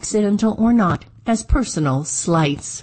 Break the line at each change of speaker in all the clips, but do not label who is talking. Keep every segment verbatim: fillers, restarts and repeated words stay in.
accidental or not, as personal slights.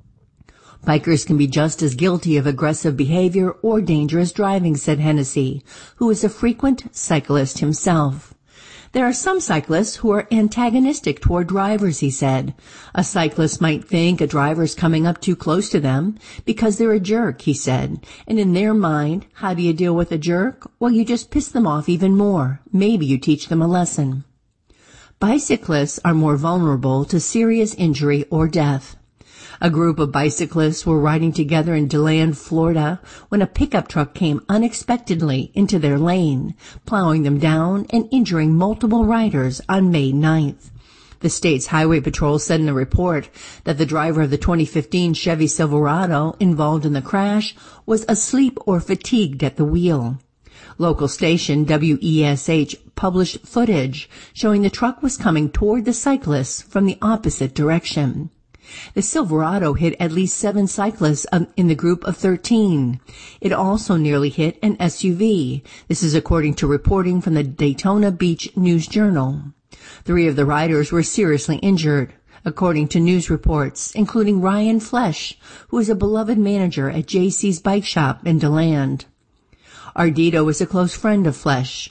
Bikers can be just as guilty of aggressive behavior or dangerous driving, said Hennessy, who is a frequent cyclist himself. There are some cyclists who are antagonistic toward drivers, he said. A cyclist might think a driver is coming up too close to them because they're a jerk, he said. And in their mind, how do you deal with a jerk? Well, you just piss them off even more. Maybe you teach them a lesson. Bicyclists are more vulnerable to serious injury or death. A group of bicyclists were riding together in DeLand, Florida, when a pickup truck came unexpectedly into their lane, plowing them down and injuring multiple riders on May ninth. The state's highway patrol said in a report that the driver of the twenty fifteen Chevy Silverado involved in the crash was asleep or fatigued at the wheel. Local station W E S H published footage showing the truck was coming toward the cyclists from the opposite direction. The Silverado hit at least seven cyclists in the group of thirteen. It also nearly hit an S U V. This is according to reporting from the Daytona Beach News Journal. Three of the riders were seriously injured, according to news reports, including Ryan Flesh, who is a beloved manager at J C's Bike Shop in DeLand. Ardito is a close friend of Flesh.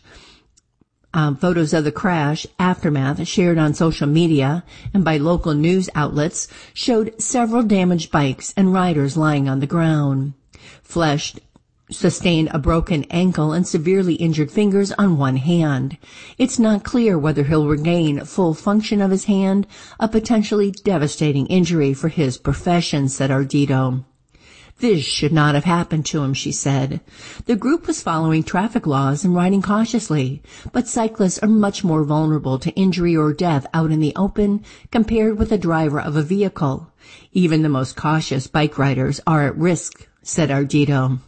Um, photos of the crash aftermath shared on social media and by local news outlets showed several damaged bikes and riders lying on the ground. Flesh sustained a broken ankle and severely injured fingers on one hand. It's not clear whether he'll regain full function of his hand, a potentially devastating injury for his profession, said Ardito. This should not have happened to him, she said. The group was following traffic laws and riding cautiously, but cyclists are much more vulnerable to injury or death out in the open compared with the driver of a vehicle. Even the most cautious bike riders are at risk, said Ardito.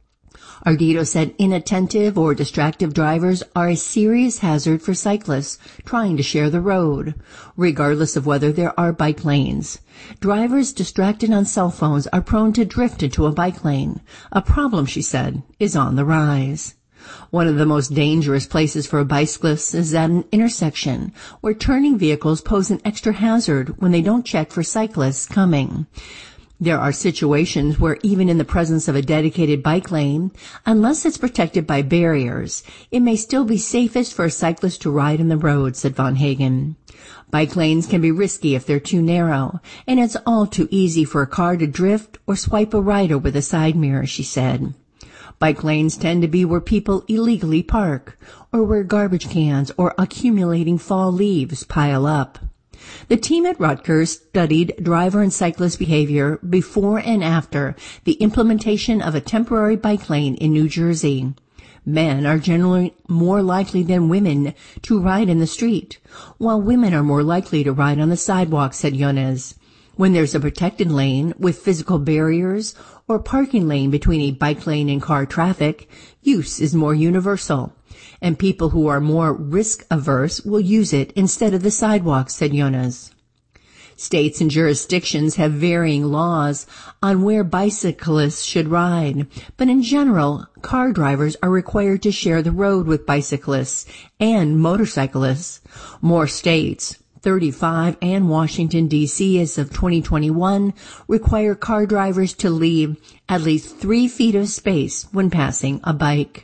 Ardito said inattentive or distracted drivers are a serious hazard for cyclists trying to share the road, regardless of whether there are bike lanes. Drivers distracted on cell phones are prone to drift into a bike lane. A problem, she said, is on the rise. One of the most dangerous places for a bicyclist is at an intersection, where turning vehicles pose an extra hazard when they don't check for cyclists coming. There are situations where even in the presence of a dedicated bike lane, unless it's protected by barriers, it may still be safest for a cyclist to ride in the road, said Von Hagen. Bike lanes can be risky if they're too narrow, and it's all too easy for a car to drift or swipe a rider with a side mirror, she said. Bike lanes tend to be where people illegally park, or where garbage cans or accumulating fall leaves pile up. The team at Rutgers studied driver and cyclist behavior before and after the implementation of a temporary bike lane in New Jersey. Men are generally more likely than women to ride in the street, while women are more likely to ride on the sidewalk, said Yonez. When there's a protected lane with physical barriers or parking lane between a bike lane and car traffic, use is more universal, and people who are more risk-averse will use it instead of the sidewalk, said Yonez. States and jurisdictions have varying laws on where bicyclists should ride, but in general, car drivers are required to share the road with bicyclists and motorcyclists. More states, thirty-five, and Washington, D C as of twenty twenty-one, require car drivers to leave at least three feet of space when passing a bike.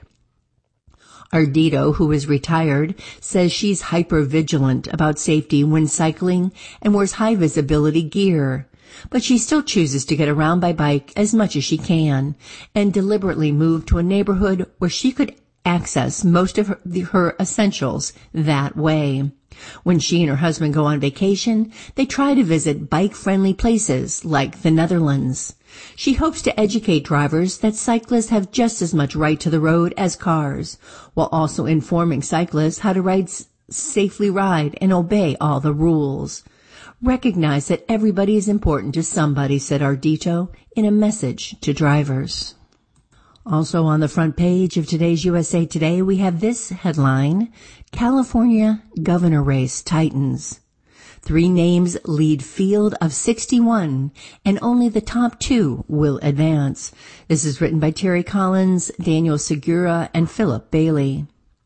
Ardito, who is retired, says she's hyper-vigilant about safety when cycling and wears high-visibility gear. But she still chooses to get around by bike as much as she can and deliberately move to a neighborhood where she could access most of her, her essentials that way. When she and her husband go on vacation, they try to visit bike-friendly places like the Netherlands. She hopes to educate drivers that cyclists have just as much right to the road as cars, while also informing cyclists how to ride, safely ride and obey all the rules. Recognize that everybody is important to somebody, said Ardito in a message to drivers. Also on the front page of today's U S A Today, we have this headline: California governor race tightens. Three names lead field of sixty-one, and only the top two will advance. This is written by Terry Collins, Daniel Segura, and Philip Bailey.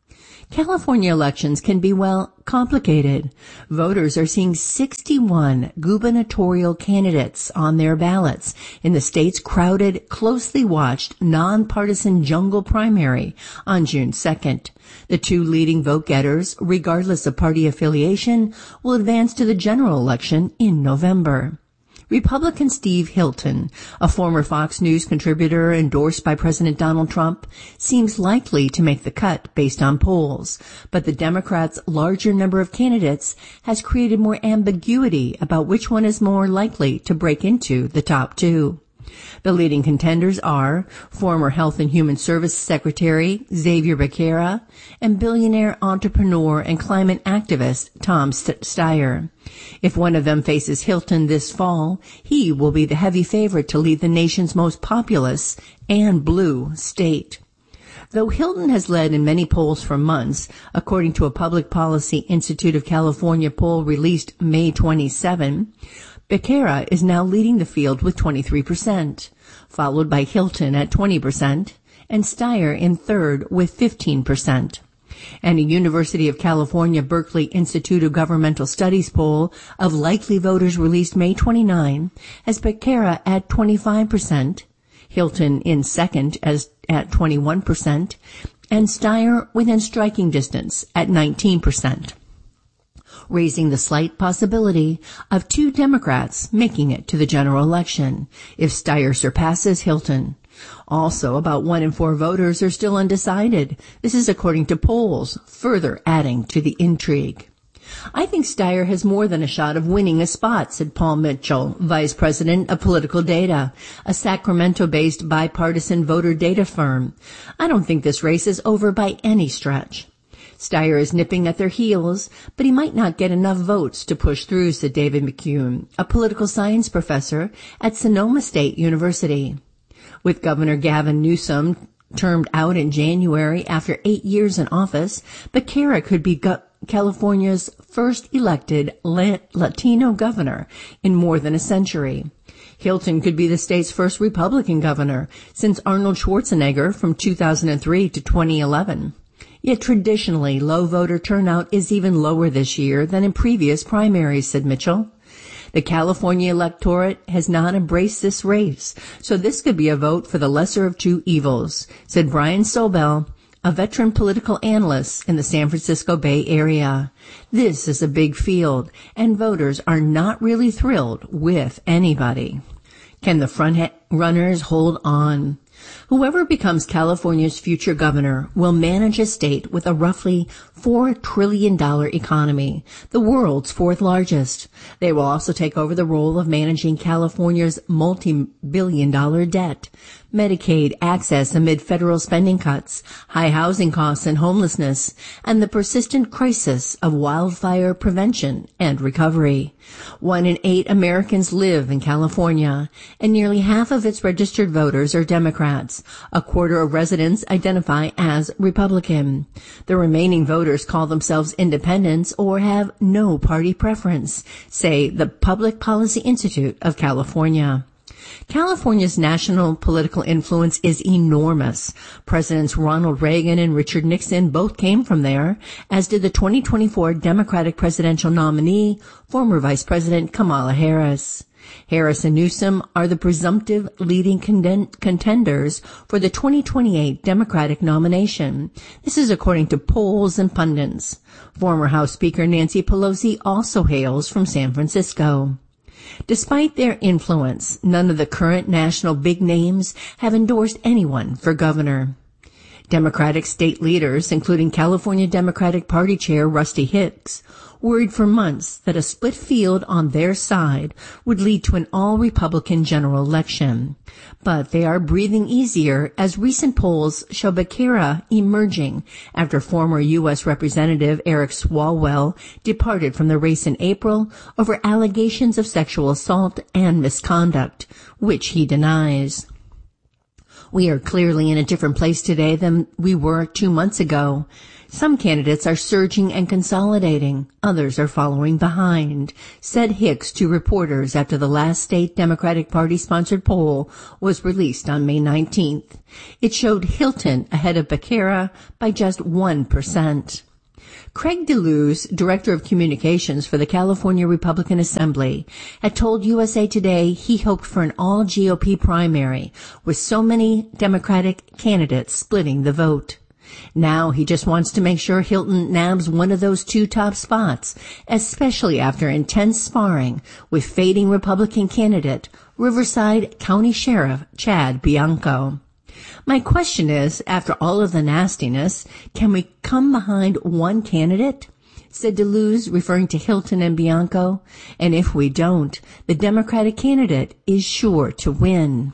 California elections can be, well, complicated. Voters are seeing sixty-one gubernatorial candidates on their ballots in the state's crowded, closely watched, nonpartisan jungle primary on June second. The two leading vote-getters, regardless of party affiliation, will advance to the general election in November. Republican Steve Hilton, a former Fox News contributor endorsed by President Donald Trump, seems likely to make the cut based on polls, but the Democrats' larger number of candidates has created more ambiguity about which one is more likely to break into the top two. The leading contenders are former Health and Human Services Secretary Xavier Becerra and billionaire entrepreneur and climate activist Tom Steyer. If one of them faces Hilton this fall, he will be the heavy favorite to lead the nation's most populous and blue state. Though Hilton has led in many polls for months, according to a Public Policy Institute of California poll released May twenty-seventh, Becerra is now leading the field with twenty-three percent, followed by Hilton at twenty percent, and Steyer in third with fifteen percent. And a University of California Berkeley Institute of Governmental Studies poll of likely voters released May twenty-ninth has Becerra at twenty-five percent, Hilton in second as at twenty-one percent, and Steyer within striking distance at nineteen percent. Raising the slight possibility of two Democrats making it to the general election if Steyer surpasses Hilton. Also, about one in four voters are still undecided. This is according to polls, further adding to the intrigue. I think Steyer has more than a shot of winning a spot, said Paul Mitchell, vice president of Political Data, a Sacramento-based bipartisan voter data firm. I don't think this race is over by any stretch. Steyer is nipping at their heels, but he might not get enough votes to push through, said David McCune, a political science professor at Sonoma State University. With Governor Gavin Newsom termed out in January after eight years in office, Becerra could be go- California's first elected La- Latino governor in more than a century. Hilton could be the state's first Republican governor since Arnold Schwarzenegger from two thousand three to twenty eleven. Yet traditionally, low voter turnout is even lower this year than in previous primaries, said Mitchell. The California electorate has not embraced this race, so this could be a vote for the lesser of two evils, said Brian Sobel, a veteran political analyst in the San Francisco Bay Area. This is a big field, and voters are not really thrilled with anybody. Can the front runners hold on? Whoever becomes California's future governor will manage a state with a roughly four trillion dollars economy, the world's fourth largest. They will also take over the role of managing California's multi-billion dollar debt, Medicaid access amid federal spending cuts, high housing costs and homelessness, and the persistent crisis of wildfire prevention and recovery. One in eight Americans live in California, and nearly half of its registered voters are Democrats. A quarter of residents identify as Republican. The remaining voters call themselves independents or have no party preference, say the Public Policy Institute of California. California's national political influence is enormous. Presidents Ronald Reagan and Richard Nixon both came from there, as did the twenty twenty-four Democratic presidential nominee, former Vice President Kamala Harris. Harris and Newsom are the presumptive leading contenders for the twenty twenty-eight Democratic nomination. This is according to polls and pundits. Former House Speaker Nancy Pelosi also hails from San Francisco. Despite their influence, none of the current national big names have endorsed anyone for governor. Democratic state leaders, including California Democratic Party Chair Rusty Hicks, worried for months that a split field on their side would lead to an all-Republican general election. But they are breathing easier as recent polls show Becerra emerging after former U S Representative Eric Swalwell departed from the race in April over allegations of sexual assault and misconduct, which he denies. We are clearly in a different place today than we were two months ago. Some candidates are surging and consolidating. Others are following behind, said Hicks to reporters after the last state Democratic Party-sponsored poll was released on May nineteenth. It showed Hilton ahead of Becerra by just one percent. Craig DeLuz, Director of Communications for the California Republican Assembly, had told U S A Today he hoped for an all-G O P primary with so many Democratic candidates splitting the vote. Now he just wants to make sure Hilton nabs one of those two top spots, especially after intense sparring with fading Republican candidate, Riverside County Sheriff Chad Bianco. My question is, after all of the nastiness, can we come behind one candidate? Said DeLuz, referring to Hilton and Bianco. And if we don't, the Democratic candidate is sure to win.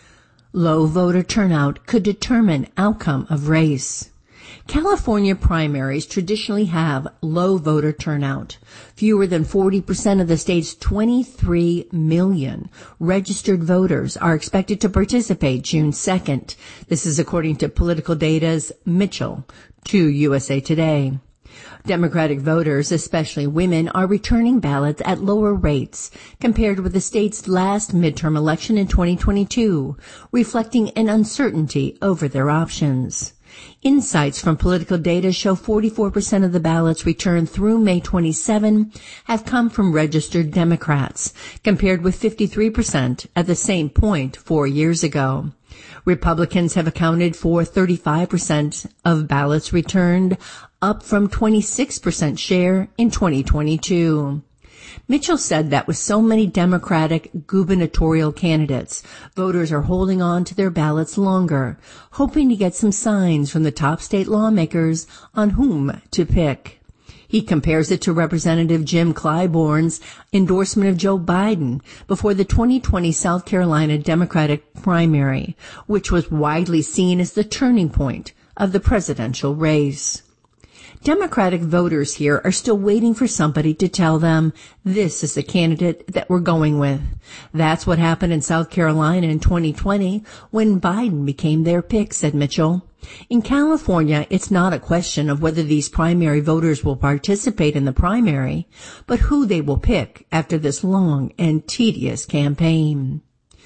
Low voter turnout could determine outcome of race. California primaries traditionally have low voter turnout. Fewer than forty percent of the state's twenty-three million registered voters are expected to participate June second. This is according to Political Data's Mitchell to U S A Today. Democratic voters, especially women, are returning ballots at lower rates compared with the state's last midterm election in twenty twenty-two, reflecting an uncertainty over their options. Insights from Political Data show forty-four percent of the ballots returned through May twenty-seventh have come from registered Democrats, compared with fifty-three percent at the same point four years ago. Republicans have accounted for thirty-five percent of ballots returned, up from twenty-six percent share in twenty twenty-two. Mitchell said that with so many Democratic gubernatorial candidates, voters are holding on to their ballots longer, hoping to get some signs from the top state lawmakers on whom to pick. He compares it to Representative Jim Clyburn's endorsement of Joe Biden before the twenty twenty South Carolina Democratic primary, which was widely seen as the turning point of the presidential race. Democratic voters here are still waiting for somebody to tell them this is the candidate that we're going with. That's what happened in South Carolina in twenty twenty when Biden became their pick, said Mitchell. In California, it's not a question of whether these primary voters will participate in the primary, but who they will pick after this long and tedious campaign.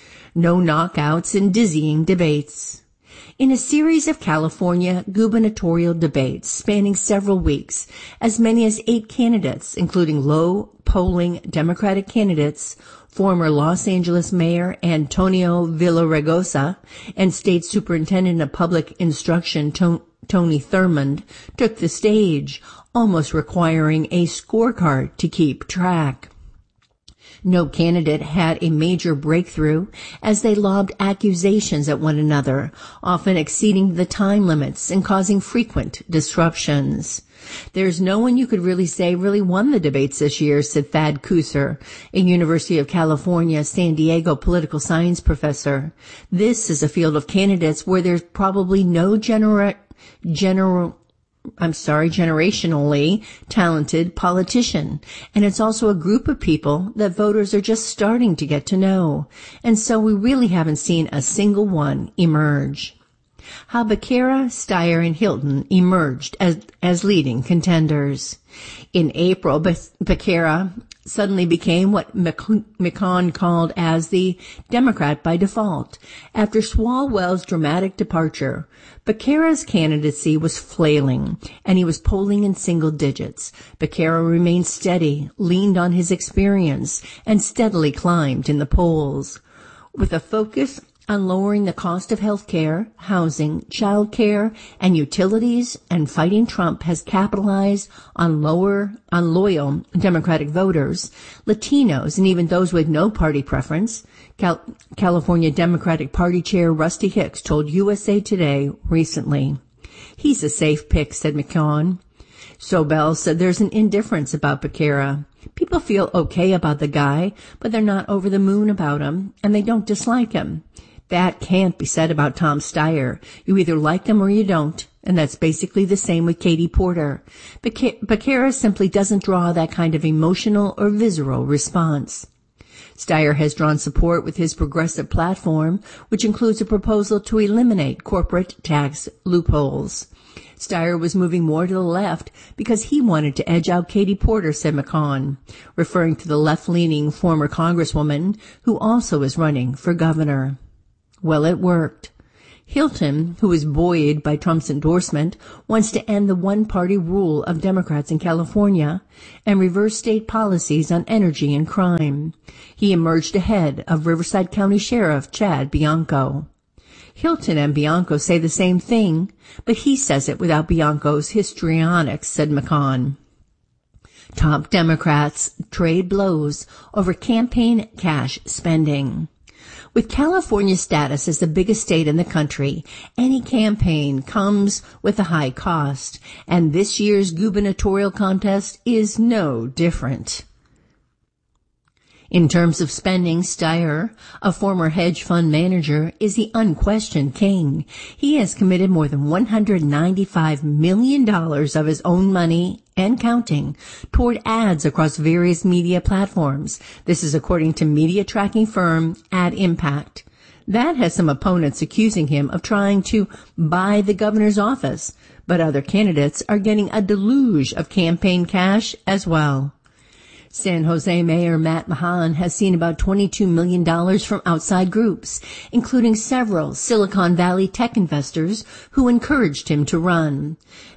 No knockouts in dizzying debates. In a series of California gubernatorial debates spanning several weeks, as many as eight candidates, including low-polling Democratic candidates, former Los Angeles Mayor Antonio Villaraigosa and State Superintendent of Public Instruction Tony Thurmond, took the stage, almost requiring a scorecard to keep track. No candidate had a major breakthrough as they lobbed accusations at one another, often exceeding the time limits and causing frequent disruptions. There's no one you could really say really won the debates this year, said Thad Kusser, a University of California, San Diego political science professor. This is a field of candidates where there's probably no genera- general I'm sorry, generationally talented politician. And it's also a group of people that voters are just starting to get to know. And so we really haven't seen a single one emerge. How Becerra, Steyer, and Hilton emerged as, as leading contenders. In April, Be- Becerra suddenly became what McCon called as the Democrat by default. After Swalwell's dramatic departure, Becerra's candidacy was flailing, and he was polling in single digits. Becerra remained steady, leaned on his experience, and steadily climbed in the polls. With a focus on lowering the cost of health care, housing, child care, and utilities, and fighting Trump has capitalized on lower, on loyal Democratic voters, Latinos, and even those with no party preference. Cal- California Democratic Party Chair Rusty Hicks told U S A Today recently. He's a safe pick, said McCon. Sobel said there's an indifference about Becerra. People feel okay about the guy, but they're not over the moon about him, and they don't dislike him. That can't be said about Tom Steyer. You either like him or you don't, and that's basically the same with Katie Porter. Becerra Becerra simply doesn't draw that kind of emotional or visceral response. Steyer has drawn support with his progressive platform, which includes a proposal to eliminate corporate tax loopholes. Steyer was moving more to the left because he wanted to edge out Katie Porter, said McCon, referring to the left-leaning former congresswoman who also is running for governor. Well, it worked. Hilton, who is buoyed by Trump's endorsement, wants to end the one-party rule of Democrats in California and reverse state policies on energy and crime. He emerged ahead of Riverside County Sheriff Chad Bianco. Hilton and Bianco say the same thing, but he says it without Bianco's histrionics, said McCon. Top Democrats trade blows over campaign cash spending. With California's status as the biggest state in the country, any campaign comes with a high cost, and this year's gubernatorial contest is no different. In terms of spending, Steyer, a former hedge fund manager, is the unquestioned king. He has committed more than one hundred ninety-five million dollars of his own money and counting toward ads across various media platforms. This is according to media tracking firm Ad Impact. That has some opponents accusing him of trying to buy the governor's office, but other candidates are getting a deluge of campaign cash as well. San Jose Mayor Matt Mahan has seen about twenty-two million dollars from outside groups, including several Silicon Valley tech investors who encouraged him to run.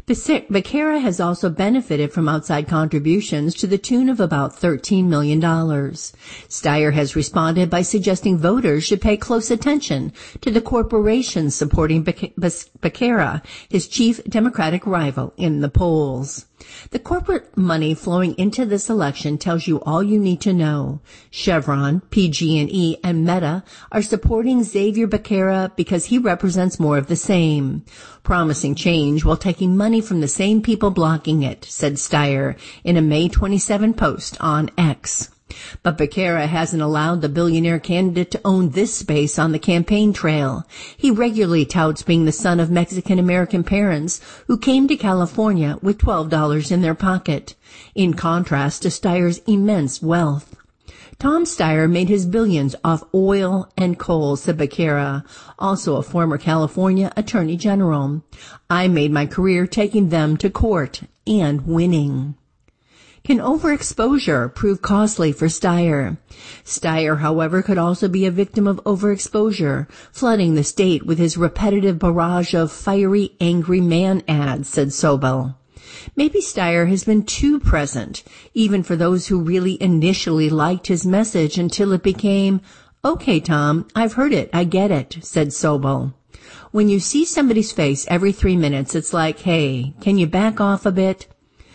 Becerra has also benefited from outside contributions to the tune of about thirteen million dollars. Steyer has responded by suggesting voters should pay close attention to the corporations supporting Becerra, his chief Democratic rival in the polls. The corporate money flowing into this election tells you all you need to know. Chevron, P G and E, and Meta are supporting Xavier Becerra because he represents more of the same, promising change while taking money from the same people blocking it, said Steyer in a May twenty-seventh post on X. But Becerra hasn't allowed the billionaire candidate to own this space on the campaign trail. He regularly touts being the son of Mexican-American parents who came to California with twelve dollars in their pocket, in contrast to Steyer's immense wealth. Tom Steyer made his billions off oil and coal, said Becerra, also a former California attorney general. I made my career taking them to court and winning. Can overexposure prove costly for Steyer? Steyer, however, could also be a victim of overexposure, flooding the state with his repetitive barrage of fiery, angry man ads, said Sobel. Maybe Steyer has been too present, even for those who really initially liked his message until it became, okay, Tom, I've heard it, I get it, said Sobel. When you see somebody's face every three minutes, it's like, hey, can you back off a bit?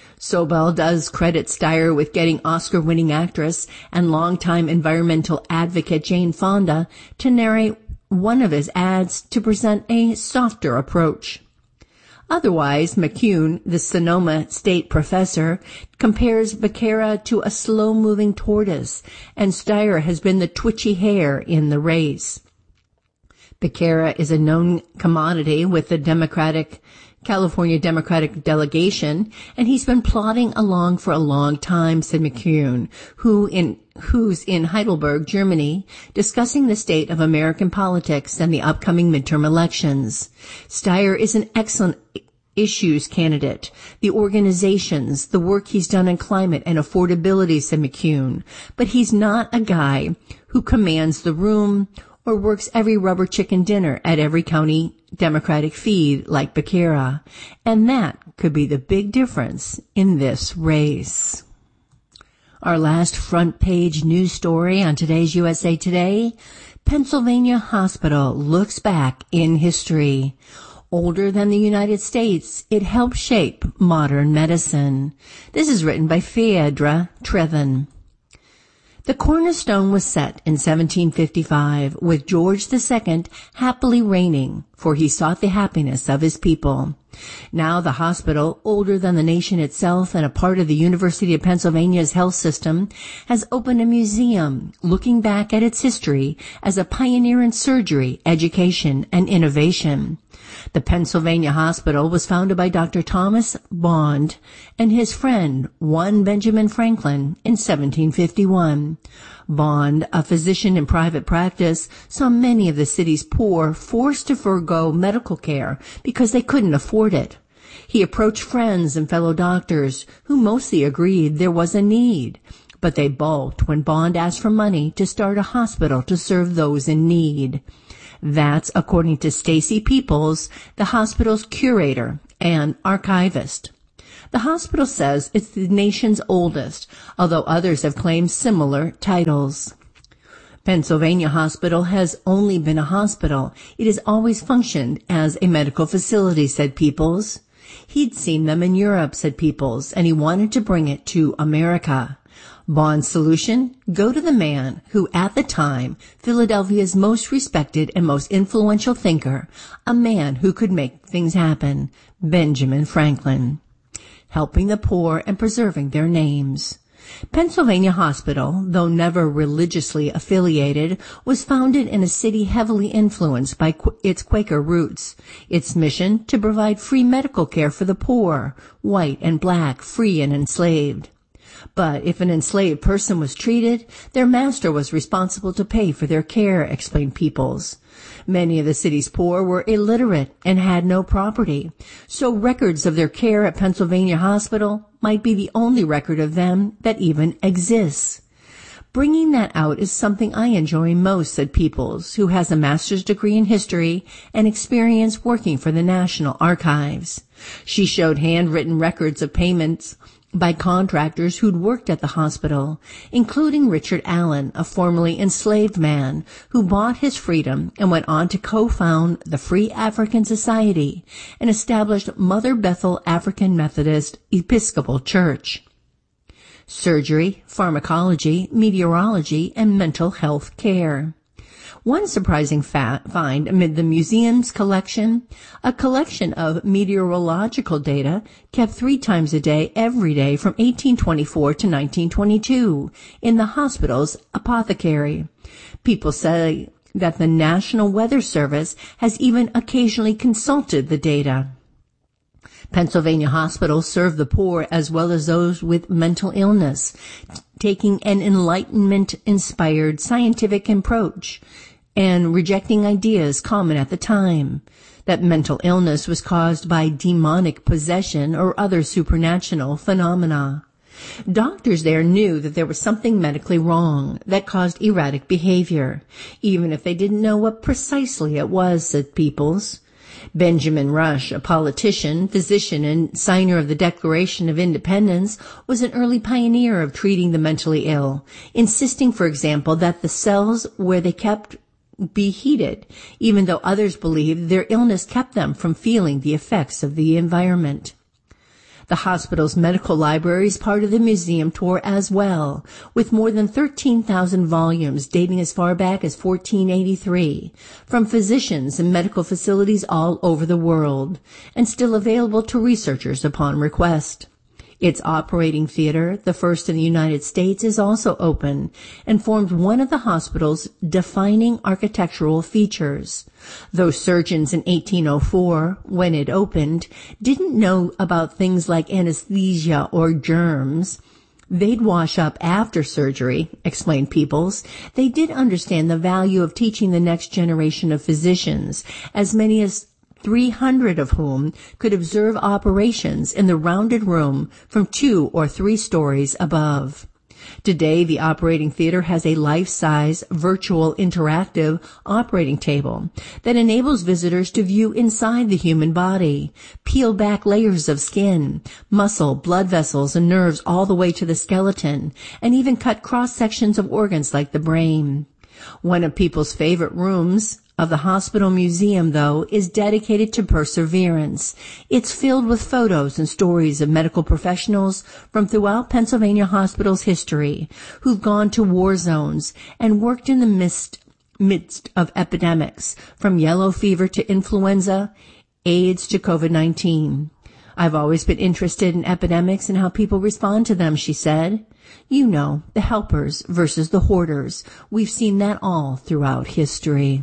Sobel does credit Steyer with getting Oscar-winning actress and longtime environmental advocate Jane Fonda to narrate one of his ads to present a softer approach. Otherwise, McCune, the Sonoma State professor, compares Becerra to a slow-moving tortoise, and Steyer has been the twitchy hare in the race. Becerra is a known commodity with the Democratic California Democratic delegation, and he's been plodding along for a long time, said McCune, who in, who's in Heidelberg, Germany, discussing the state of American politics and the upcoming midterm elections. Steyer is an excellent issues candidate, the organizations, the work he's done on climate and affordability, said McCune, but he's not a guy who commands the room or works every rubber chicken dinner at every county Democratic feed like Becerra. And that could be the big difference in this race. Our last front page news story on today's U S A Today, Pennsylvania hospital looks back in history. Older than the United States, it helped shape modern medicine. This is written by Phaedra Trevin. The cornerstone was set in seventeen fifty-five, with George the Second happily reigning, for he sought the happiness of his people. Now the hospital, older than the nation itself and a part of the University of Pennsylvania's health system, has opened a museum looking back at its history as a pioneer in surgery, education, and innovation. The Pennsylvania Hospital was founded by Doctor Thomas Bond and his friend one Benjamin Franklin in seventeen fifty-one. Bond, a physician in private practice, saw many of the city's poor forced to forego medical care because they couldn't afford it. He approached friends and fellow doctors who mostly agreed there was a need, but they balked when Bond asked for money to start a hospital to serve those in need. That's according to Stacy Peoples, the hospital's curator and archivist. The hospital says it's the nation's oldest, although others have claimed similar titles. Pennsylvania Hospital has only been a hospital. It has always functioned as a medical facility, said Peoples. He'd seen them in Europe, said Peoples, and he wanted to bring it to America. Bond's solution? Go to the man who, at the time, Philadelphia's most respected and most influential thinker, a man who could make things happen, Benjamin Franklin. Helping the poor and preserving their names. Pennsylvania Hospital, though never religiously affiliated, was founded in a city heavily influenced by qu- its Quaker roots. Its mission to provide free medical care for the poor, white and black, free and enslaved. But if an enslaved person was treated, their master was responsible to pay for their care, explained Peoples. Many of the city's poor were illiterate and had no property, so records of their care at Pennsylvania Hospital might be the only record of them that even exists. Bringing that out is something I enjoy most, said Peoples, who has a master's degree in history and experience working for the National Archives. She showed handwritten records of payments by contractors who'd worked at the hospital, including Richard Allen, a formerly enslaved man who bought his freedom and went on to co-found the Free African Society and established Mother Bethel African Methodist Episcopal Church. Surgery, pharmacology, meteorology, and mental health care. One surprising fa- find amid the museum's collection, a collection of meteorological data kept three times a day every day from eighteen twenty-four to nineteen twenty-two in the hospital's apothecary. People say that the National Weather Service has even occasionally consulted the data. Pennsylvania hospitals serve the poor as well as those with mental illness, taking an Enlightenment-inspired scientific approach and rejecting ideas common at the time, that mental illness was caused by demonic possession or other supernatural phenomena. Doctors there knew that there was something medically wrong that caused erratic behavior, even if they didn't know what precisely it was, said Peoples. Benjamin Rush, a politician, physician, and signer of the Declaration of Independence, was an early pioneer of treating the mentally ill, insisting, for example, that the cells where they kept be heated, even though others believed their illness kept them from feeling the effects of the environment. The hospital's medical library is part of the museum tour as well, with more than thirteen thousand volumes dating as far back as fourteen eighty-three, from physicians and medical facilities all over the world, and still available to researchers upon request. Its operating theater, the first in the United States, is also open and formed one of the hospital's defining architectural features. Though surgeons in eighteen oh four, when it opened, didn't know about things like anesthesia or germs, they'd wash up after surgery, explained Peoples. They did understand the value of teaching the next generation of physicians, as many as three hundred of whom could observe operations in the rounded room from two or three stories above. Today, the operating theater has a life-size, virtual, interactive operating table that enables visitors to view inside the human body, peel back layers of skin, muscle, blood vessels, and nerves all the way to the skeleton, and even cut cross-sections of organs like the brain. One of people's favorite rooms of the hospital museum, though, is dedicated to perseverance. It's filled with photos and stories of medical professionals from throughout Pennsylvania Hospital's history who've gone to war zones and worked in the midst, midst of epidemics, from yellow fever to influenza, AIDS to COVID nineteen. I've always been interested in epidemics and how people respond to them, she said. You know, the helpers versus the hoarders. We've seen that all throughout history.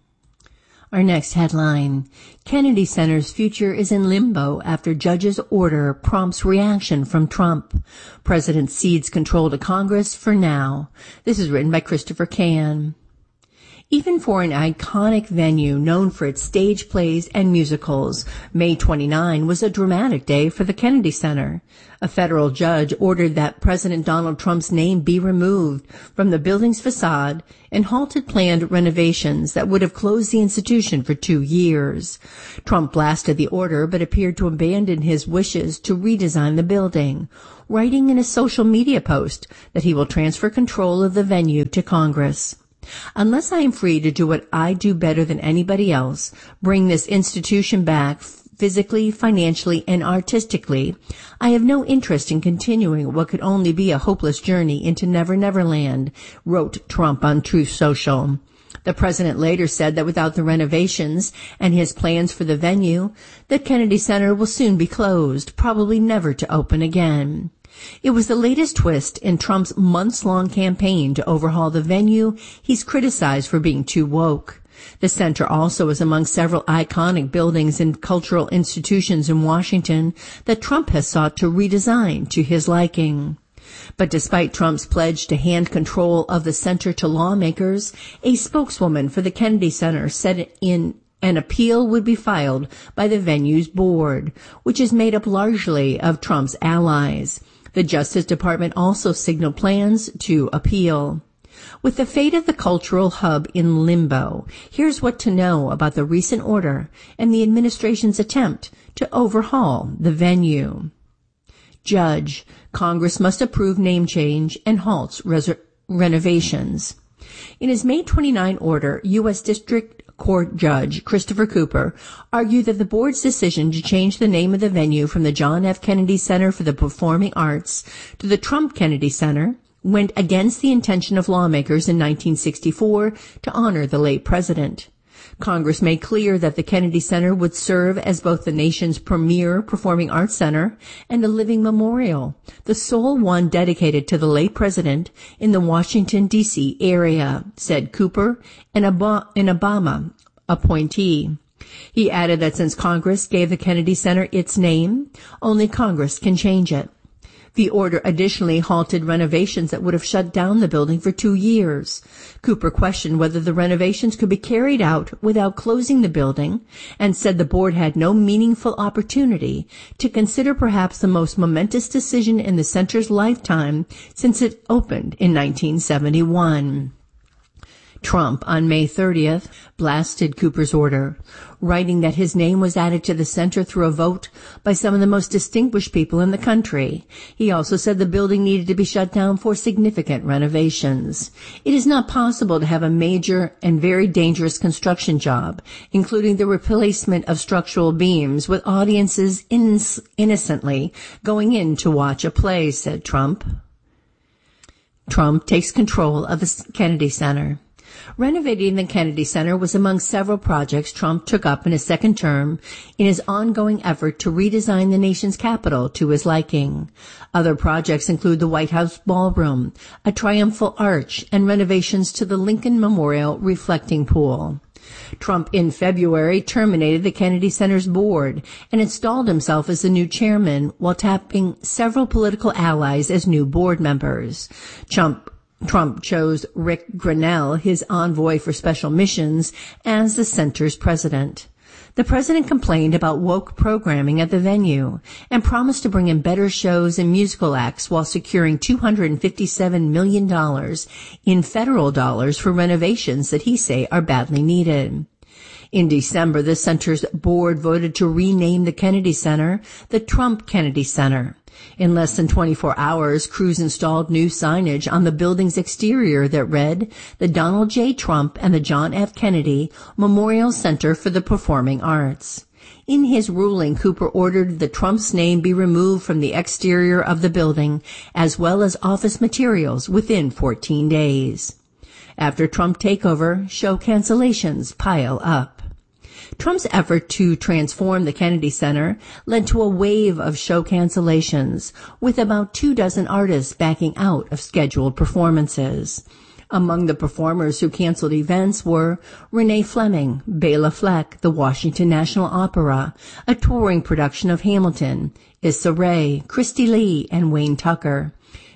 Our next headline, Kennedy Center's future is in limbo after judge's order prompts reaction from Trump. President cedes control to Congress for now. This is written by Christopher Can. Even for an iconic venue known for its stage plays and musicals, May twenty-ninth was a dramatic day for the Kennedy Center. A federal judge ordered that President Donald Trump's name be removed from the building's facade and halted planned renovations that would have closed the institution for two years. Trump blasted the order but appeared to abandon his wishes to redesign the building, writing in a social media post that he will transfer control of the venue to Congress. Unless I am free to do what I do better than anybody else, bring this institution back physically, financially, and artistically, I have no interest in continuing what could only be a hopeless journey into Never Never Land, wrote Trump on Truth Social. The president later said that without the renovations and his plans for the venue, the Kennedy Center will soon be closed, probably never to open again. It was the latest twist in Trump's months-long campaign to overhaul the venue he's criticized for being too woke. The center also is among several iconic buildings and cultural institutions in Washington that Trump has sought to redesign to his liking. But despite Trump's pledge to hand control of the center to lawmakers, a spokeswoman for the Kennedy Center said in an appeal would be filed by the venue's board, which is made up largely of Trump's allies. The Justice Department also signaled plans to appeal. With the fate of the cultural hub in limbo, here's what to know about the recent order and the administration's attempt to overhaul the venue. Judge, Congress must approve name change and halts res- renovations. In his May twenty-ninth order, U S District Court Judge Christopher Cooper argued that the board's decision to change the name of the venue from the John F. Kennedy Center for the Performing Arts to the Trump Kennedy Center went against the intention of lawmakers in nineteen sixty-four to honor the late president. Congress made clear that the Kennedy Center would serve as both the nation's premier performing arts center and a living memorial, the sole one dedicated to the late president in the Washington, D C area, said Cooper, an Obama appointee. He added that since Congress gave the Kennedy Center its name, only Congress can change it. The order additionally halted renovations that would have shut down the building for two years. Cooper questioned whether the renovations could be carried out without closing the building and said the board had no meaningful opportunity to consider perhaps the most momentous decision in the center's lifetime since it opened in nineteen seventy-one. Trump, on May thirtieth, blasted Cooper's order, writing that his name was added to the center through a vote by some of the most distinguished people in the country. He also said the building needed to be shut down for significant renovations. It is not possible to have a major and very dangerous construction job, including the replacement of structural beams, with audiences in- innocently going in to watch a play, said Trump. Trump takes control of the Kennedy Center. Renovating the Kennedy Center was among several projects Trump took up in his second term in his ongoing effort to redesign the nation's capital to his liking. Other projects include the White House ballroom, a triumphal arch, and renovations to the Lincoln Memorial reflecting pool. Trump in February terminated the Kennedy Center's board and installed himself as the new chairman while tapping several political allies as new board members. Trump Trump chose Rick Grenell, his envoy for special missions, as the center's president. The president complained about woke programming at the venue and promised to bring in better shows and musical acts while securing two hundred fifty-seven million dollars in federal dollars for renovations that he say are badly needed. In December, the center's board voted to rename the Kennedy Center the Trump Kennedy Center. In less than twenty-four hours, crews installed new signage on the building's exterior that read, "The Donald J. Trump and the John F. Kennedy Memorial Center for the Performing Arts." In his ruling, Cooper ordered the Trump's name be removed from the exterior of the building, as well as office materials, within fourteen days. After Trump takeover, show cancellations pile up. Trump's effort to transform the Kennedy Center led to a wave of show cancellations, with about two dozen artists backing out of scheduled performances. Among the performers who canceled events were Renee Fleming, Bela Fleck, the Washington National Opera, a touring production of Hamilton, Issa Rae, Christy Lee, and Wayne Tucker.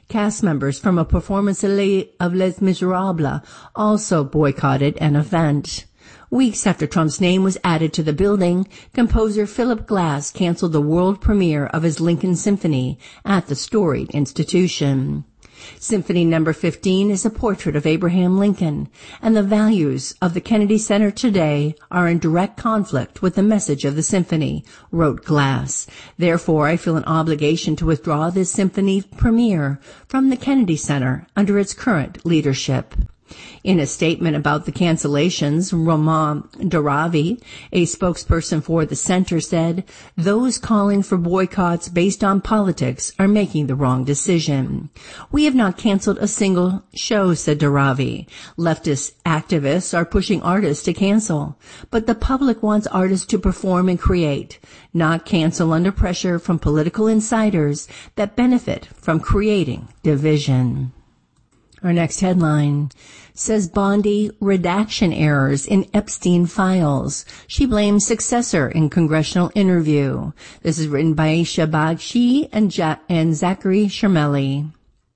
Cast members from a performance of Les Miserables also boycotted an event. Weeks after Trump's name was added to the building, composer Philip Glass canceled the world premiere of his Lincoln Symphony at the storied institution. Symphony number fifteen is a portrait of Abraham Lincoln, and the values of the Kennedy Center today are in direct conflict with the message of the symphony, wrote Glass. Therefore, I feel an obligation to withdraw this symphony premiere from the Kennedy Center under its current leadership. In a statement about the cancellations, Roman Daravi, a spokesperson for the center, said, "Those calling for boycotts based on politics are making the wrong decision. We have not canceled a single show," said Daravi. "Leftist activists are pushing artists to cancel, but the public wants artists to perform and create, not cancel under pressure from political insiders that benefit from creating division." Our next headline says Bondi redaction errors in Epstein files. She blames successor in congressional interview. This is written by Aisha Bagshi and, ja- and Zachary Shermelli.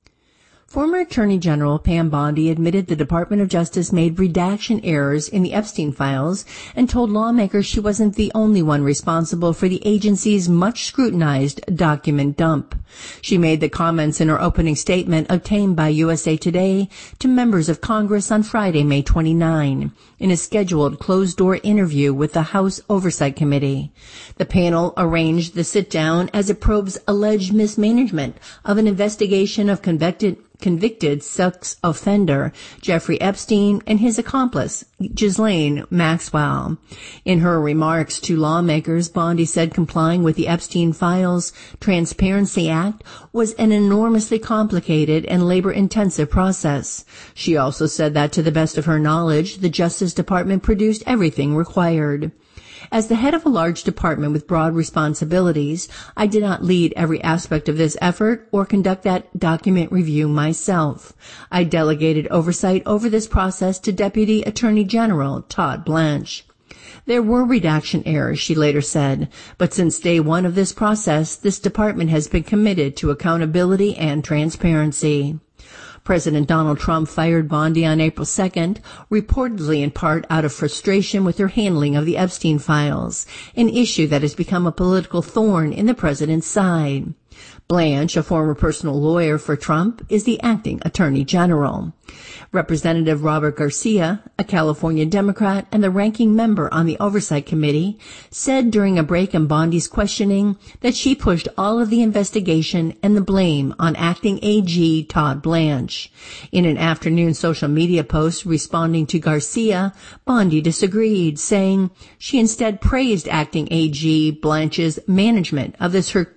Former Attorney General Pam Bondi admitted the Department of Justice made redaction errors in the Epstein files and told lawmakers she wasn't the only one responsible for the agency's much scrutinized document dump. She made the comments in her opening statement obtained by U S A Today to members of Congress on Friday, May twenty-ninth, in a scheduled closed-door interview with the House Oversight Committee. The panel arranged the sit-down as it probes alleged mismanagement of an investigation of convicted convicted sex offender Jeffrey Epstein and his accomplice, Ghislaine Maxwell. In her remarks to lawmakers, Bondi said complying with the Epstein Files Transparency Act was an enormously complicated and labor-intensive process. She also said that, to the best of her knowledge, the Justice Department produced everything required. As the head of a large department with broad responsibilities, I did not lead every aspect of this effort or conduct that document review myself. I delegated oversight over this process to Deputy Attorney General Todd Blanche. There were redaction errors, she later said, but since day one of this process, this department has been committed to accountability and transparency. President Donald Trump fired Bondi on April second, reportedly in part out of frustration with her handling of the Epstein files, an issue that has become a political thorn in the president's side. Blanche, a former personal lawyer for Trump, is the acting attorney general. Representative Robert Garcia, a California Democrat and the ranking member on the Oversight Committee, said during a break in Bondi's questioning that she pushed all of the investigation and the blame on acting A G Todd Blanche. In an afternoon social media post responding to Garcia, Bondi disagreed, saying she instead praised acting A G Blanche's management of this her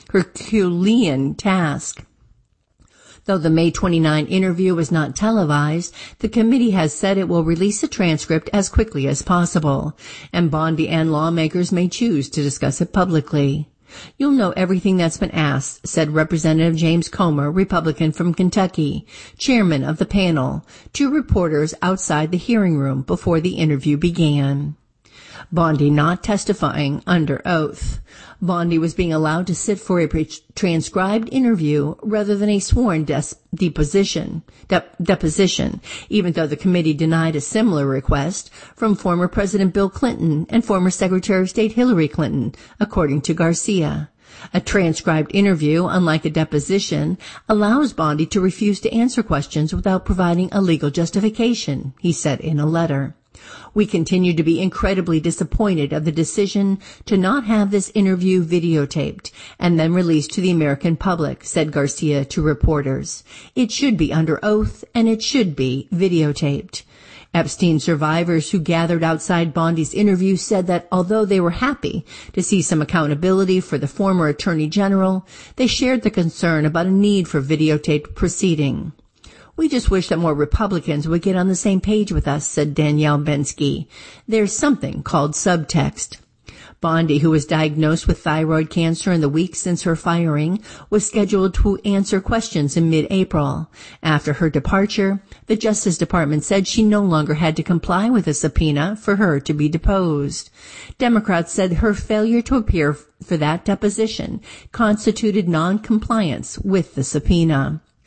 Herculean task. Though the May twenty-ninth interview was not televised, the committee has said it will release a transcript as quickly as possible, and Bondi and lawmakers may choose to discuss it publicly. "You'll know everything that's been asked," said Representative James Comer, Republican from Kentucky, chairman of the panel, to reporters outside the hearing room before the interview began. Bondi not testifying under oath. Bondi was being allowed to sit for a transcribed interview rather than a sworn des- deposition, de- deposition, even though the committee denied a similar request from former President Bill Clinton and former Secretary of State Hillary Clinton, according to Garcia. A transcribed interview, unlike a deposition, allows Bondi to refuse to answer questions without providing a legal justification, he said in a letter. "We continue to be incredibly disappointed of the decision to not have this interview videotaped and then released to the American public," said Garcia to reporters. "It should be under oath and it should be videotaped." Epstein survivors who gathered outside Bondi's interview said that although they were happy to see some accountability for the former Attorney General, they shared the concern about a need for videotaped proceeding. "We just wish that more Republicans would get on the same page with us," said Danielle Bensky. "There's something called subtext." Bondi, who was diagnosed with thyroid cancer in the weeks since her firing, was scheduled to answer questions in mid-April. After her departure, the Justice Department said she no longer had to comply with a subpoena for her to be deposed. Democrats said her failure to appear for that deposition constituted non-compliance with the subpoena.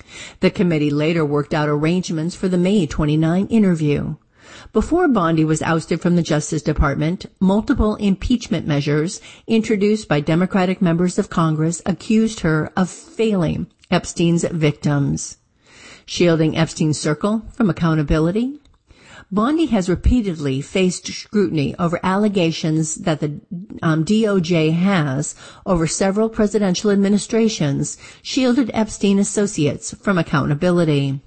The committee later worked out arrangements for the May twenty-ninth interview. Before Bondi was ousted from the Justice Department, multiple impeachment measures introduced by Democratic members of Congress accused her of failing Epstein's victims. Shielding Epstein's circle from accountability? Bondi has repeatedly faced scrutiny over allegations that the um, D O J has, over several presidential administrations, shielded Epstein associates from accountability.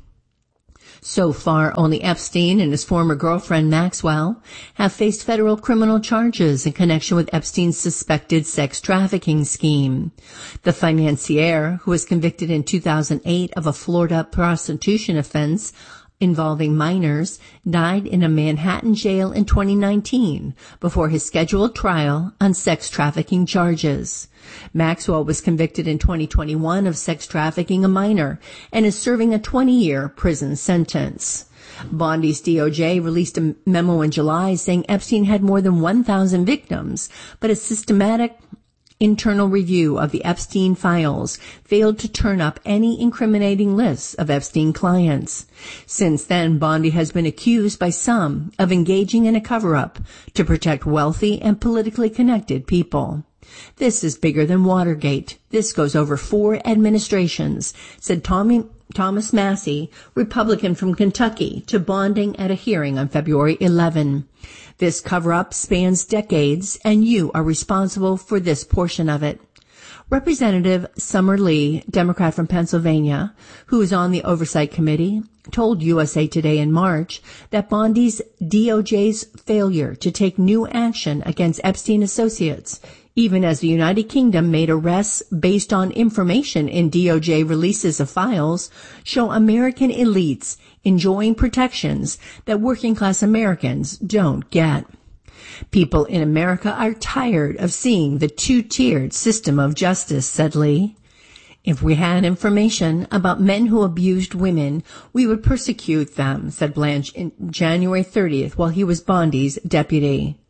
So far, only Epstein and his former girlfriend Maxwell have faced federal criminal charges in connection with Epstein's suspected sex trafficking scheme. The financier, who was convicted in two thousand eight of a Florida prostitution offense involving minors, died in a Manhattan jail in twenty nineteen before his scheduled trial on sex trafficking charges. Maxwell was convicted in twenty twenty-one of sex trafficking a minor and is serving a twenty-year prison sentence. Bondi's D O J released a memo in July saying Epstein had more than one thousand victims, but a systematic internal review of the Epstein files failed to turn up any incriminating lists of Epstein clients. Since then, Bondi has been accused by some of engaging in a cover-up to protect wealthy and politically connected people. This is bigger than Watergate. This goes over four administrations, said Tommy, Thomas Massey, Republican from Kentucky, to Bondi at a hearing on February eleventh. This cover-up spans decades, and you are responsible for this portion of it. Representative Summer Lee, Democrat from Pennsylvania, who is on the Oversight Committee, told U S A Today in March that Bondi's D O J's failure to take new action against Epstein associates, even as the United Kingdom made arrests based on information in D O J releases of files, show American elites enjoying protections that working-class Americans don't get. People in America are tired of seeing the two-tiered system of justice, said Lee. If we had information about men who abused women, we would persecute them, said Blanche in January thirtieth while he was Bondi's deputy.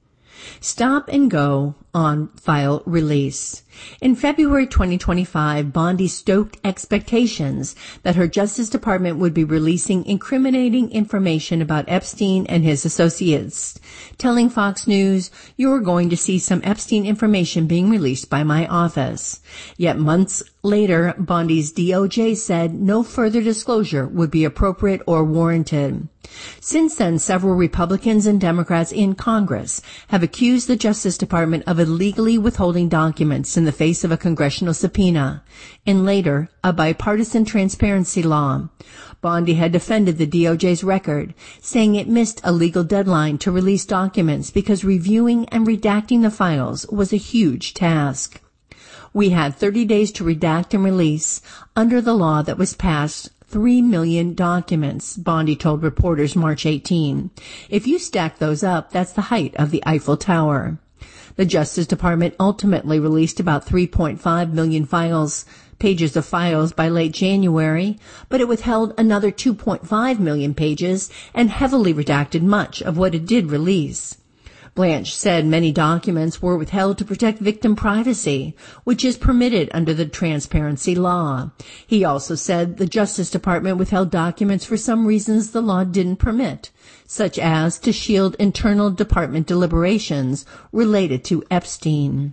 Stop and go on file release. In February twenty twenty-five, Bondi stoked expectations that her Justice Department would be releasing incriminating information about Epstein and his associates, telling Fox News, "You're going to see some Epstein information being released by my office." Yet months later, Bondi's D O J said no further disclosure would be appropriate or warranted. Since then, several Republicans and Democrats in Congress have accused the Justice Department of illegally withholding documents in the face of a congressional subpoena, and later, a bipartisan transparency law. Bondi had defended the D O J's record, saying it missed a legal deadline to release documents because reviewing and redacting the files was a huge task. We had thirty days to redact and release under the law that was passed Three million documents, Bondi told reporters March eighteenth. If you stack those up, that's the height of the Eiffel Tower. The Justice Department ultimately released about three point five million files, pages of files by late January, but it withheld another two point five million pages and heavily redacted much of what it did release. Blanche said many documents were withheld to protect victim privacy, which is permitted under the transparency law. He also said the Justice Department withheld documents for some reasons the law didn't permit, such as to shield internal department deliberations related to Epstein.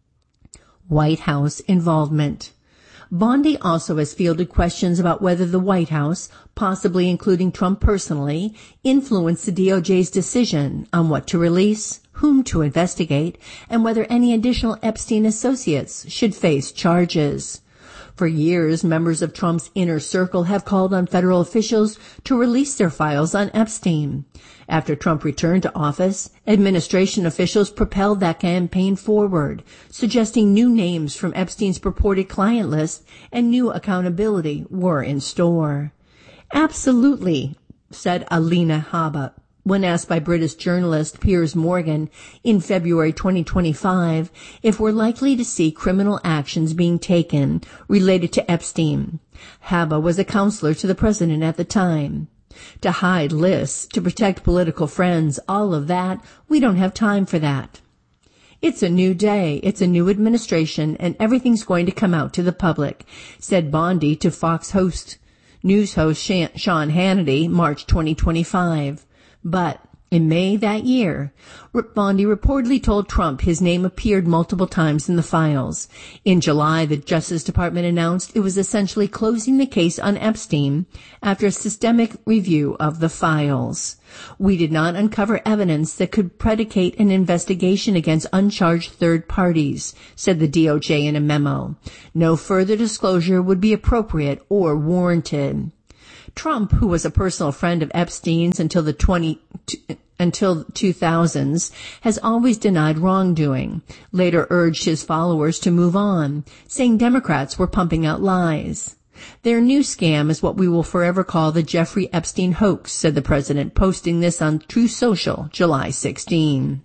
White House involvement. Bondi also has fielded questions about whether the White House, possibly including Trump personally, influenced the D O J's decision on what to release, whom to investigate, and whether any additional Epstein associates should face charges. For years, members of Trump's inner circle have called on federal officials to release their files on Epstein. After Trump returned to office, administration officials propelled that campaign forward, suggesting new names from Epstein's purported client list and new accountability were in store. Absolutely, said Alina Habba, when asked by British journalist Piers Morgan in February twenty twenty-five if we're likely to see criminal actions being taken related to Epstein. Habba was a counselor to the president at the time. To hide lists, to protect political friends, all of that, we don't have time for that. It's a new day, it's a new administration, and everything's going to come out to the public, said Bondi to Fox host News host Sean Hannity, March twenty twenty-five. But in May that year, Bondi reportedly told Trump his name appeared multiple times in the files. In July, the Justice Department announced it was essentially closing the case on Epstein after a systemic review of the files. We did not uncover evidence that could predicate an investigation against uncharged third parties, said the D O J in a memo. No further disclosure would be appropriate or warranted. Trump, who was a personal friend of Epstein's until the twenty until two thousands, has always denied wrongdoing, later urged his followers to move on, saying Democrats were pumping out lies. Their new scam is what we will forever call the Jeffrey Epstein hoax, said the president, posting this on Truth Social, July sixteenth.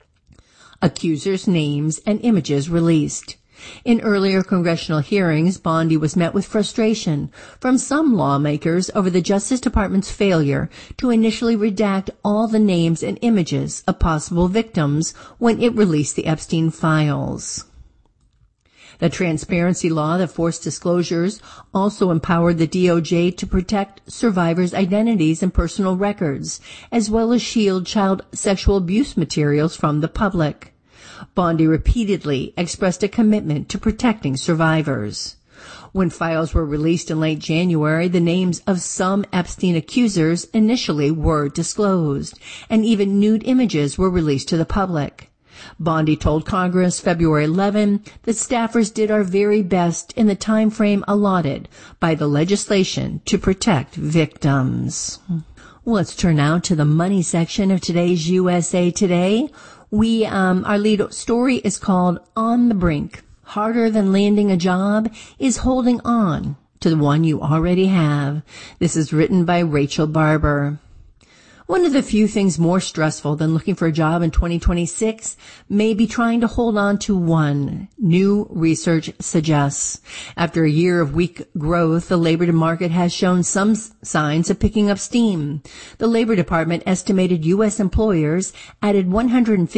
Accusers' names and images released. In earlier congressional hearings, Bondi was met with frustration from some lawmakers over the Justice Department's failure to initially redact all the names and images of possible victims when it released the Epstein files. The transparency law that forced disclosures also empowered the D O J to protect survivors' identities and personal records, as well as shield child sexual abuse materials from the public. Bondi repeatedly expressed a commitment to protecting survivors. When files were released in late January, the names of some Epstein accusers initially were disclosed, and even nude images were released to the public. Bondi told Congress February eleventh that staffers did our very best in the time frame allotted by the legislation to protect victims. Let's turn now to the money section of today's U S A Today. We, um, our lead story is called On the Brink. Harder than landing a job is holding on to the one you already have. This is written by Rachel Barber. One of the few things more stressful than looking for a job in twenty twenty-six may be trying to hold on to one, new research suggests. After a year of weak growth, the labor market has shown some signs of picking up steam. The Labor Department estimated U S employers added one hundred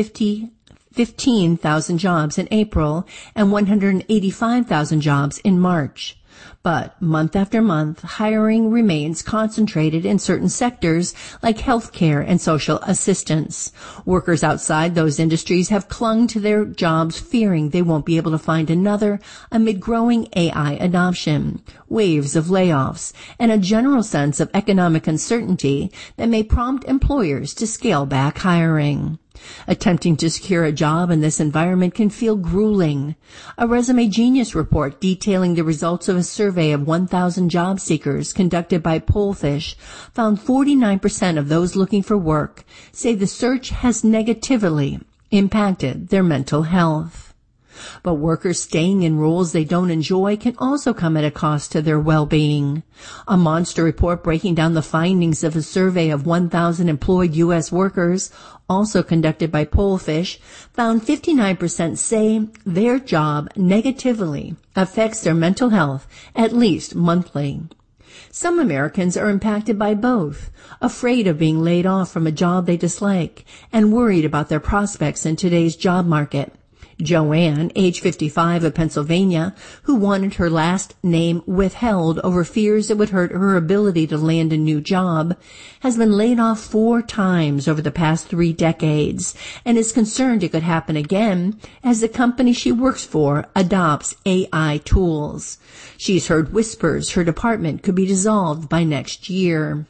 fifteen thousand jobs in April and one hundred eighty-five thousand jobs in March. But month after month, hiring remains concentrated in certain sectors like healthcare and social assistance. Workers outside those industries have clung to their jobs, fearing they won't be able to find another amid growing A I adoption, waves of layoffs, and a general sense of economic uncertainty that may prompt employers to scale back hiring. Attempting to secure a job in this environment can feel grueling. A Resume Genius report detailing the results of a survey of one thousand job seekers conducted by Pollfish found forty-nine percent of those looking for work say the search has negatively impacted their mental health. But workers staying in roles they don't enjoy can also come at a cost to their well-being. A monster report breaking down the findings of a survey of one thousand employed U S workers, also conducted by Pollfish, found fifty-nine percent say their job negatively affects their mental health at least monthly. Some Americans are impacted by both, afraid of being laid off from a job they dislike and worried about their prospects in today's job market. Joanne, age fifty-five, of Pennsylvania, who wanted her last name withheld over fears it would hurt her ability to land a new job, has been laid off four times over the past three decades and is concerned it could happen again as the company she works for adopts A I tools. She's heard whispers her department could be dissolved by next year.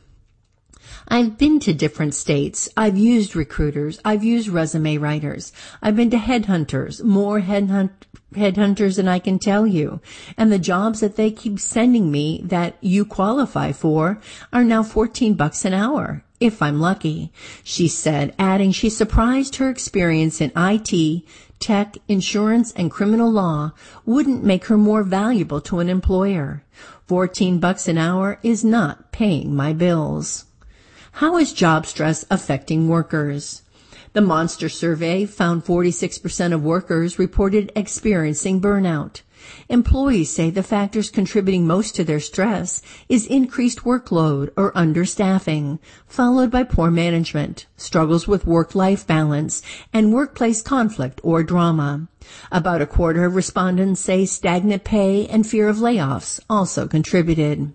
I've been to different states. I've used recruiters. I've used resume writers. I've been to headhunters, more headhunt, headhunters than I can tell you. And the jobs that they keep sending me that you qualify for are now fourteen bucks an hour, if I'm lucky, she said, adding she surprised her experience in I T, tech, insurance, and criminal law wouldn't make her more valuable to an employer. fourteen bucks an hour is not paying my bills. How is job stress affecting workers? The Monster survey found forty-six percent of workers reported experiencing burnout. Employees say the factors contributing most to their stress is increased workload or understaffing, followed by poor management, struggles with work-life balance, and workplace conflict or drama. About a quarter of respondents say stagnant pay and fear of layoffs also contributed.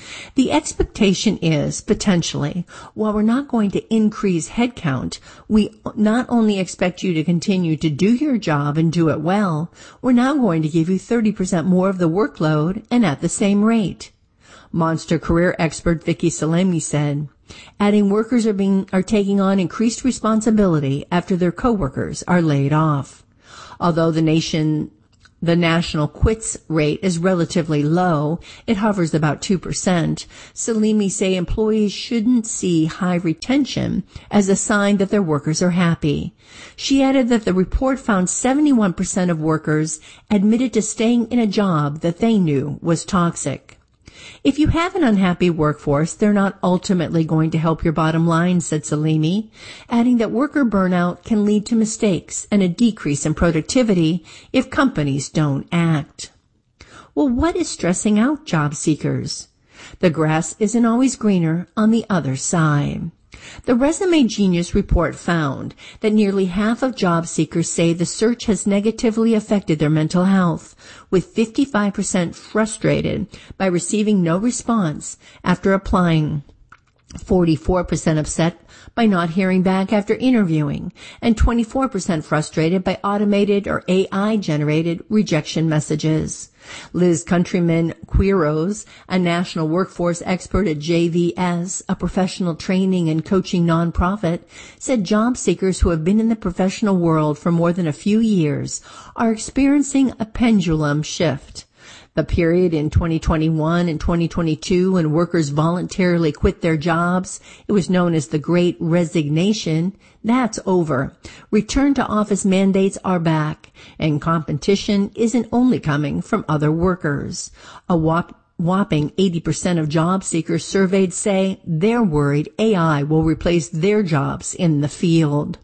The expectation is, potentially, while we're not going to increase headcount, we not only expect you to continue to do your job and do it well, we're now going to give you thirty percent more of the workload and at the same rate. Monster career expert Vicky Salemi said, adding workers are being are taking on increased responsibility after their coworkers are laid off. Although the nation The national quits rate is relatively low. It hovers about two percent. Salemi say employees shouldn't see high retention as a sign that their workers are happy. She added that the report found seventy-one percent of workers admitted to staying in a job that they knew was toxic. If you have an unhappy workforce, they're not ultimately going to help your bottom line, said Salemi, adding that worker burnout can lead to mistakes and a decrease in productivity if companies don't act. Well, what is stressing out job seekers? The grass isn't always greener on the other side. The Resume Genius report found that nearly half of job seekers say the search has negatively affected their mental health, with fifty-five percent frustrated by receiving no response after applying, forty-four percent upset by not hearing back after interviewing, and twenty-four percent frustrated by automated or A I-generated rejection messages. Liz Countryman Quiros, a national workforce expert at J V S, a professional training and coaching nonprofit, said job seekers who have been in the professional world for more than a few years are experiencing a pendulum shift. The period in twenty twenty-one and twenty twenty-two when workers voluntarily quit their jobs, it was known as the Great Resignation, that's over. Return to office mandates are back, and competition isn't only coming from other workers. A whop whopping eighty percent of job seekers surveyed say they're worried A I will replace their jobs in the field.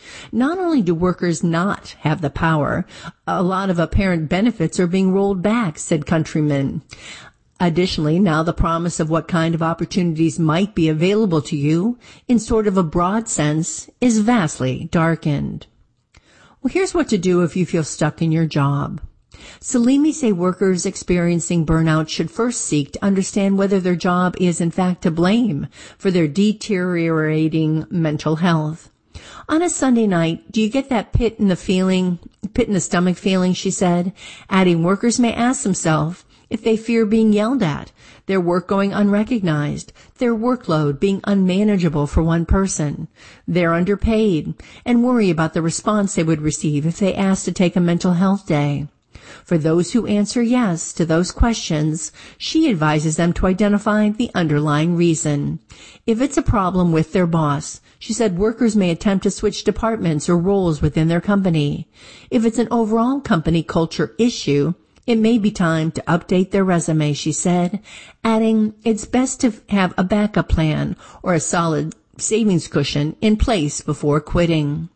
Not only do workers not have the power, a lot of apparent benefits are being rolled back, said Countryman. Additionally, now the promise of what kind of opportunities might be available to you, in sort of a broad sense, is vastly darkened. Well, here's what to do if you feel stuck in your job. Salemi say workers experiencing burnout should first seek to understand whether their job is in fact to blame for their deteriorating mental health. On a Sunday night, do you get that pit in the feeling, pit in the stomach feeling, she said, adding workers may ask themselves if they fear being yelled at, their work going unrecognized, their workload being unmanageable for one person, they're underpaid, and worry about the response they would receive if they asked to take a mental health day. For those who answer yes to those questions, she advises them to identify the underlying reason. If it's a problem with their boss, she said workers may attempt to switch departments or roles within their company. If it's an overall company culture issue, it may be time to update their resume, she said, adding it's best to have a backup plan or a solid savings cushion in place before quitting.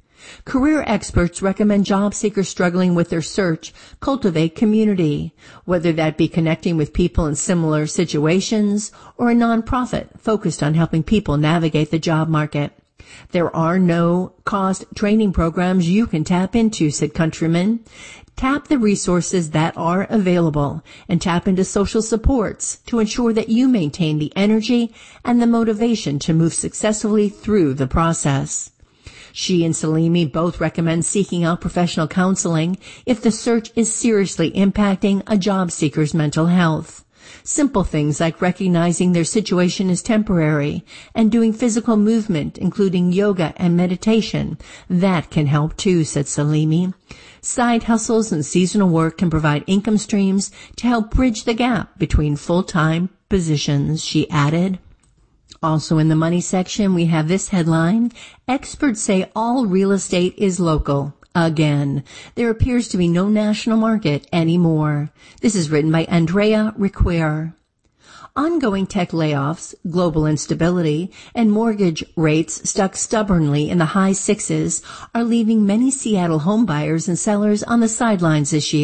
Career experts recommend job seekers struggling with their search cultivate community, whether that be connecting with people in similar situations or a nonprofit focused on helping people navigate the job market. There are no-cost training programs you can tap into, said Countryman. Tap the resources that are available and tap into social supports to ensure that you maintain the energy and the motivation to move successfully through the process. She and Salemi both recommend seeking out professional counseling if the search is seriously impacting a job seeker's mental health. Simple things like recognizing their situation is temporary and doing physical movement, including yoga and meditation, that can help too, said Salemi. Side hustles and seasonal work can provide income streams to help bridge the gap between full-time positions, she added. Also in the money section, we have this headline, experts say all real estate is local. Again, there appears to be no national market anymore. This is written by Andrea Requer. Ongoing tech layoffs, global instability, and mortgage rates stuck stubbornly in the high sixes are leaving many Seattle homebuyers and sellers on the sidelines this year.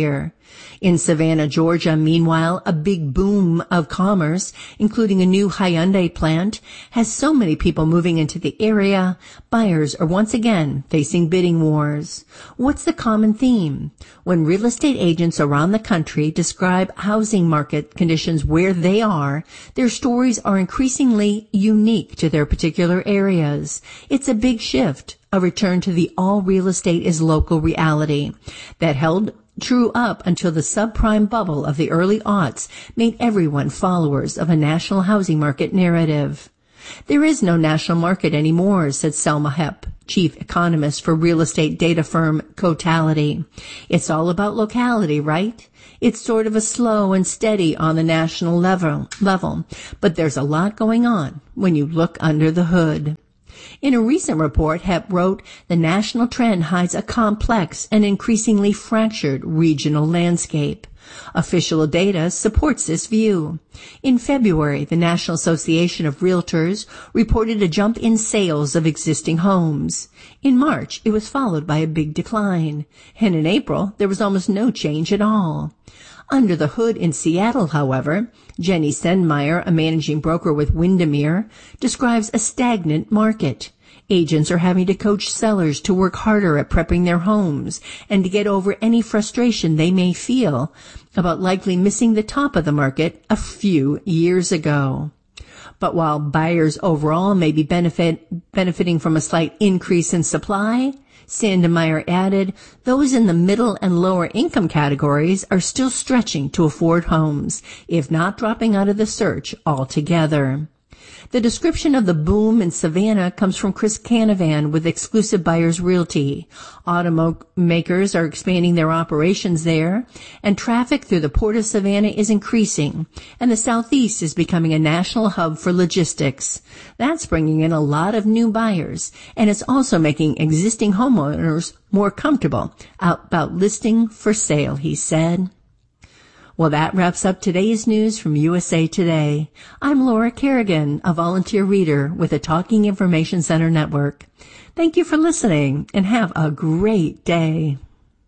In Savannah, Georgia, meanwhile, a big boom of commerce, including a new Hyundai plant, has so many people moving into the area, buyers are once again facing bidding wars. What's the common theme? When real estate agents around the country describe housing market conditions where they are, their stories are increasingly unique to their particular areas. It's a big shift, a return to the all real estate is local reality that held true up until the subprime bubble of the early aughts made everyone followers of a national housing market narrative. There is no national market anymore, said Selma Hepp, chief economist for real estate data firm Cotality. It's all about locality, right? It's sort of a slow and steady on the national level, level, but there's a lot going on when you look under the hood. In a recent report, Hepp wrote, the national trend hides a complex and increasingly fractured regional landscape. Official data supports this view. In February, the National Association of Realtors reported a jump in sales of existing homes. In March, it was followed by a big decline. And in April, there was almost no change at all. Under the hood in Seattle, however, Jenny Sendmeyer, a managing broker with Windermere, describes a stagnant market. Agents are having to coach sellers to work harder at prepping their homes and to get over any frustration they may feel about likely missing the top of the market a few years ago. But while buyers overall may be benefit, benefiting from a slight increase in supply, Sandemeyer added, those in the middle and lower income categories are still stretching to afford homes, if not dropping out of the search altogether. The description of the boom in Savannah comes from Chris Canavan with Exclusive Buyers Realty. Automakers are expanding their operations there, and traffic through the Port of Savannah is increasing, and the Southeast is becoming a national hub for logistics. That's bringing in a lot of new buyers, and it's also making existing homeowners more comfortable about listing for sale, he said. Well, that wraps up today's news from U S A Today. I'm Laura Kerrigan, a volunteer reader with the Talking Information Center Network. Thank you for listening, and have a great day.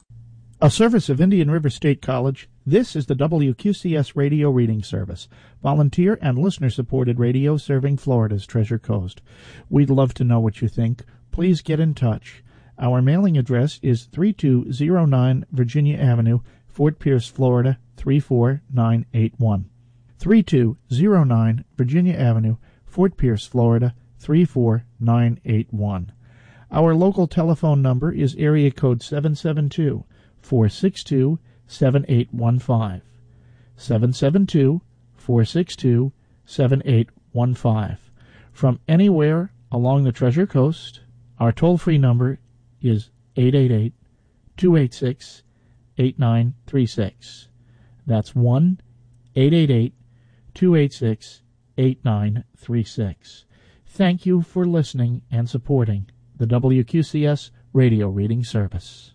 A service of Indian River State College, this is the W Q C S Radio Reading Service, volunteer and listener-supported radio serving Florida's Treasure Coast. We'd love to know what you think. Please get in touch. Our mailing address is three two zero nine Virginia Avenue, Fort Pierce, Florida, three four nine eight one. three two zero nine Virginia Avenue, Fort Pierce, Florida, three four nine eight one. Our local telephone number is area code seven seven two, four six two, seven eight one five. seven seven two, four six two, seven eight one five. From anywhere along the Treasure Coast, our toll-free number is eight eight eight, two eight six, eight nine three six. That's one eight eight eight, two eight six, eight nine three six. Thank you for listening and supporting the W Q C S Radio Reading Service.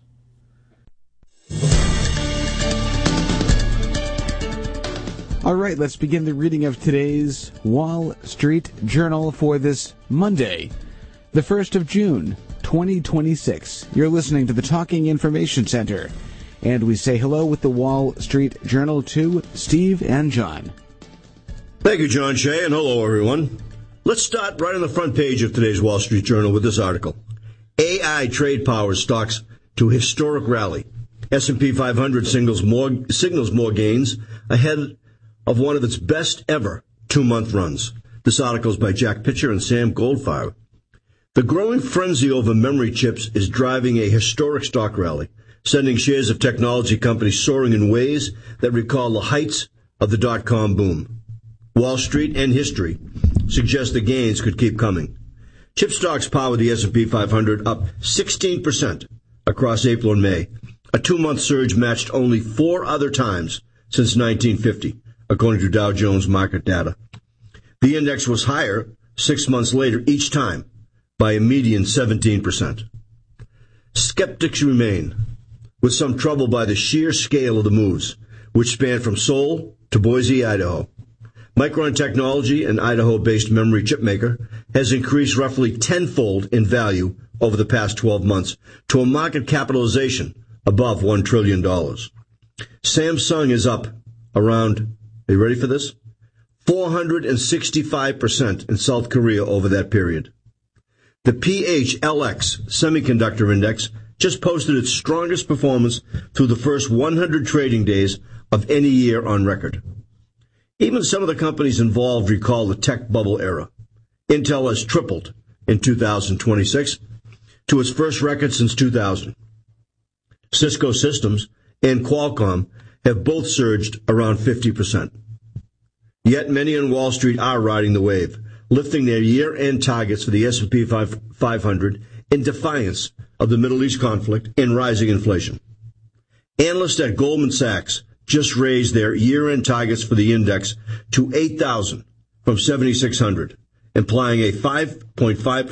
All right, let's begin the reading of today's Wall Street Journal for this Monday, the first of June, twenty twenty-six. You're listening to the Talking Information Center. And we say hello with the Wall Street Journal to Steve and John.
Thank you, John Shea, and hello, everyone. Let's start right on the front page of today's Wall Street Journal with this article. A I trade power stocks to historic rally. S and P five hundred signals more, signals more gains ahead of one of its best ever two-month runs. This article is by Jack Pitcher and Sam Goldfire. The growing frenzy over memory chips is driving a historic stock rally, sending shares of technology companies soaring in ways that recall the heights of the dot-com boom. Wall Street and history suggest the gains could keep coming. Chip stocks powered the S and P five hundred up sixteen percent across April and May, a two-month surge matched only four other times since nineteen fifty, according to Dow Jones market data. The index was higher six months later each time by a median seventeen percent. Skeptics remain, with some trouble by the sheer scale of the moves, which span from Seoul to Boise, Idaho. Micron Technology, an Idaho-based memory chip maker, has increased roughly tenfold in value over the past twelve months to a market capitalization above one trillion dollars. Samsung is up around, are you ready for this? four hundred sixty-five percent in South Korea over that period. The P H L X Semiconductor Index just posted its strongest performance through the first one hundred trading days of any year on record. Even some of the companies involved recall the tech bubble era. Intel has tripled in two thousand twenty-six to its first record since two thousand. Cisco Systems and Qualcomm have both surged around fifty percent. Yet many on Wall Street are riding the wave, lifting their year-end targets for the S and P five hundred in defiance of the Middle East conflict and rising inflation. Analysts at Goldman Sachs just raised their year-end targets for the index to eight thousand from seventy-six hundred, implying a five point five percent